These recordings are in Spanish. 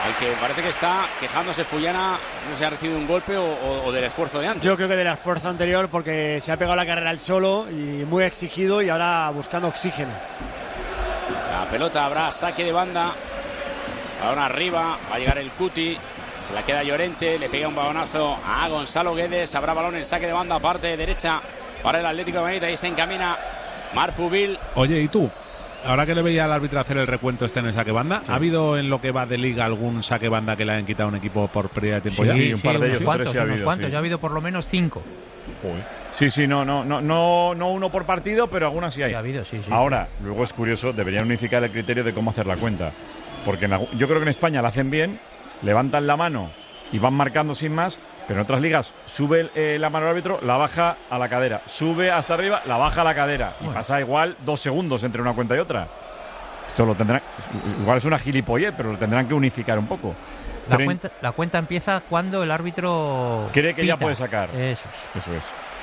al que parece que está quejándose Fullana, no sé si ha recibido un golpe o del esfuerzo de antes. Yo creo que del esfuerzo anterior, porque se ha pegado la carrera él solo y muy exigido y ahora buscando oxígeno. La pelota, habrá saque de banda. Balón arriba, va a llegar el Cuti. Se la queda Llorente, le pega un balonazo a Gonzalo Guedes. Habrá balón en saque de banda, parte derecha para el Atlético de Madrid. Ahí se encamina Marc Pubil. Oye, ¿y tú? Ahora que le veía al árbitro hacer el recuento en el saque banda, sí. ¿Ha habido en lo que va de liga algún saque banda que le hayan quitado a un equipo por pérdida de tiempo? Sí, un par de ellos. Unos cuantos, ya ha habido por lo menos 5. Sí, no uno por partido, pero algunas sí hay. Sí, ha habido, sí. Ahora, luego es curioso, deberían unificar el criterio de cómo hacer la cuenta. Porque yo creo que en España la hacen bien, levantan la mano y van marcando sin más, pero en otras ligas sube la mano al árbitro, la baja a la cadera, sube hasta arriba, la baja a la cadera, y pasa igual 2 segundos entre una cuenta y otra. Esto lo tendrán, igual es una gilipollez, pero lo tendrán que unificar un poco. La cuenta empieza cuando el árbitro cree que pita. Ya puede sacar. Eso es.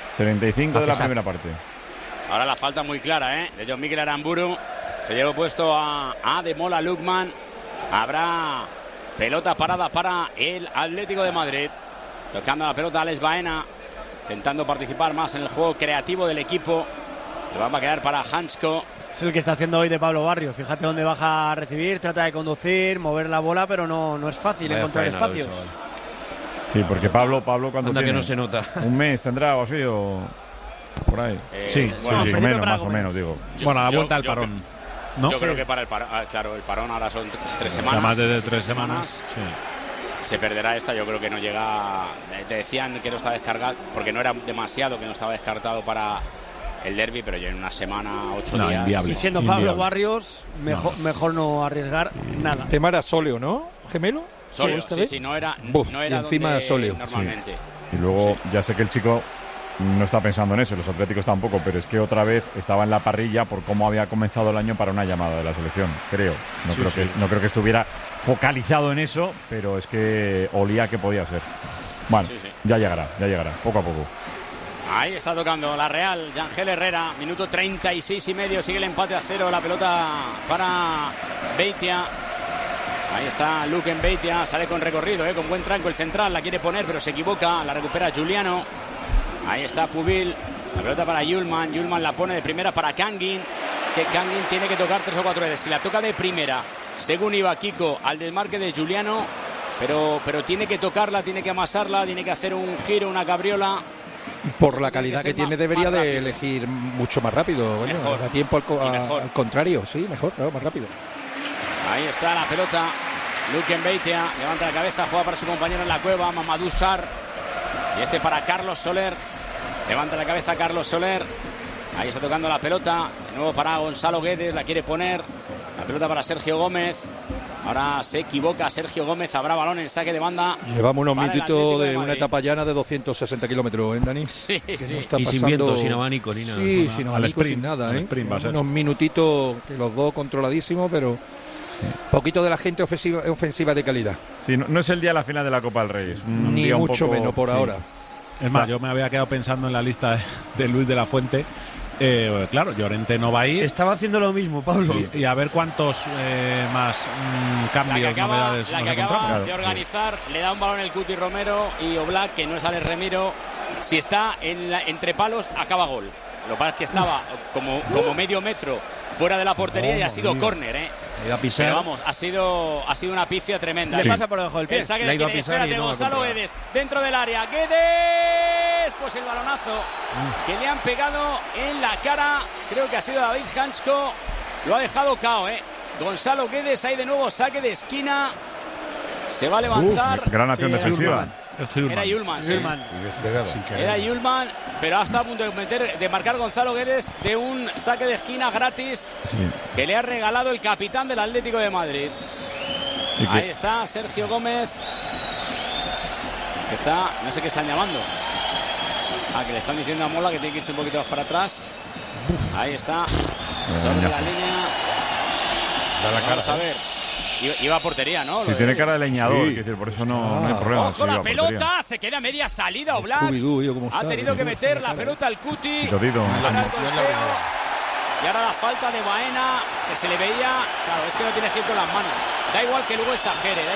35 de la primera parte. Ahora la falta muy clara, de John Mikel Aramburu. Se lleva puesto a Ademola Lookman. Habrá pelota parada para el Atlético de Madrid. Tocando la pelota Alex Baena, intentando participar más en el juego creativo del equipo. Le va a quedar para Hansko. Es el que está haciendo hoy de Pablo Barrios. Fíjate dónde baja a recibir, trata de conducir, mover la bola, pero no es fácil encontrar espacios. Sí, porque Pablo cuando tiene que no se nota. Un mes tendrá o así o por ahí. Sí, más o menos digo. Bueno, a la vuelta al parón. ¿No? Yo creo que para el parón, claro, el parón ahora son 3 semanas. Más de 3 semanas. Sí. Se perderá esta, yo creo que no llega. Te decían que no estaba descargado, porque no era demasiado, que no estaba descartado para el derbi, pero yo en una semana, 8 días. Inviable. Y siendo Pablo Barrios, mejor no arriesgar nada. El tema era sóleo, ¿no? ¿Gemelo? Sóleo, sí, no era y encima donde sóleo. Normalmente. Sí. Y luego ya sé que el chico no está pensando en eso, los atléticos tampoco, pero es que otra vez estaba en la parrilla por cómo había comenzado el año para una llamada de la selección, creo. No creo que estuviera focalizado en eso, pero es que olía que podía ser. Bueno, ya llegará, poco a poco. Ahí está tocando la Real, Yangel Herrera, minuto 36 y medio, sigue el empate a 0, la pelota para Beitia. Ahí está Luke en Beitia, sale con recorrido, con buen tranco el central, la quiere poner pero se equivoca, la recupera Giuliano. Ahí está Pubil, la pelota para Yulman la pone de primera para Kangin, que Kangin tiene que tocar 3 o 4 veces, si la toca de primera, según iba Kiko al desmarque de Giuliano, pero tiene que tocarla, tiene que amasarla, tiene que hacer un giro, una cabriola. Por la calidad que tiene debería de elegir mucho más rápido. Bueno, mejor. Da tiempo al contrario, sí, mejor, claro, más rápido. Ahí está la pelota. Luke Beitia levanta la cabeza, juega para su compañero en la cueva, Mamadou Sarr. Y este para Carlos Soler. Levanta la cabeza Carlos Soler. Ahí está tocando la pelota. De nuevo para Gonzalo Guedes, la quiere poner. La pelota para Sergio Gómez. Ahora se equivoca Sergio Gómez, habrá balón en saque de banda. Llevamos unos minutitos de una etapa llana de 260 kilómetros, Dani? Sí. No está y pasando... sin viento, sin abanico, ni nada. Sí, sin abanico, sin nada. Unos minutitos que los dos controladísimos, pero poquito de la gente ofensiva de calidad. Sí, no es el día de la final de la Copa del Rey. Ni mucho menos por ahora. Es más, yo me había quedado pensando en la lista de Luis de la Fuente. Claro, Llorente no va a ir. Estaba haciendo lo mismo, Pablo. Sí, y a ver cuántos más cambios, novedades la que acaba de organizar, le da un balón el Cuti Romero y Oblak, que no es Alex Remiro. Si está entre palos, acaba gol. Lo que pasa es que estaba como medio metro fuera de la portería y ha sido córner, Pero vamos, ha sido una pifia tremenda. Le pasa por debajo del pie. El saque de Guedes, espérate, Gonzalo Guedes, dentro del área. Guedes, pues el balonazo que le han pegado en la cara. Creo que ha sido David Hansko. Lo ha dejado cao, Gonzalo Guedes, ahí de nuevo saque de esquina. Se va a levantar. Gran acción defensiva. Era Yulman, Era Yulman, pero ha estado a punto de marcar Gonzalo Guedes de un saque de esquina gratis que le ha regalado el capitán del Atlético de Madrid. Ahí está Sergio Gómez. No sé qué están llamando. Que le están diciendo a Mola que tiene que irse un poquito más para atrás. Ahí está, sobre la línea. Vamos a ver. Iba a portería, ¿no? Si tiene cara de leñador, decir, por eso no hay problema. ¡Ojo, la pelota! Se queda media salida, Oblak. Ha tenido que meter la pelota al Cuti. Y ahora la falta de Baena, que se le veía. Claro, es que no tiene que ir con las manos. Da igual que luego exagere.